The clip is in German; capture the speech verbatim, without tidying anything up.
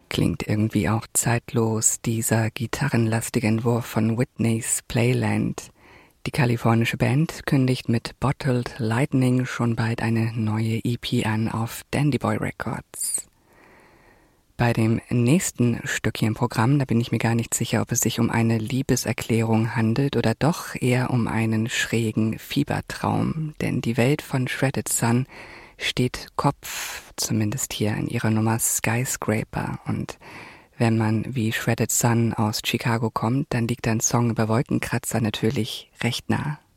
Klingt irgendwie auch zeitlos, dieser gitarrenlastige Entwurf von Whitney's Playland. Die kalifornische Band kündigt mit Bottled Lightning schon bald eine neue E P an auf Dandy Boy Records. Bei dem nächsten Stück hier im Programm, da bin ich mir gar nicht sicher, ob es sich um eine Liebeserklärung handelt oder doch eher um einen schrägen Fiebertraum. Denn die Welt von Shredded Sun steht Kopf, zumindest hier in ihrer Nummer Skyscraper. Und wenn man wie Shredded Sun aus Chicago kommt, dann liegt ein Song über Wolkenkratzer natürlich recht nah.